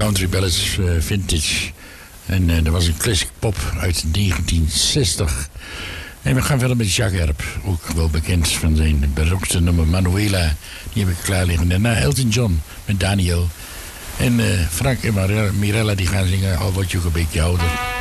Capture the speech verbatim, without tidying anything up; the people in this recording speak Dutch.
Country Ballads uh, Vintage. En uh, dat was een classic pop uit negentien zestig. En we gaan verder met Jacques Erp. Ook wel bekend van zijn beroemdste nummer Manuela. Die heb ik klaar liggen. Daarna Elton John met Daniel. En uh, Frank en Mirella die gaan zingen Al word je ook een beetje ouder.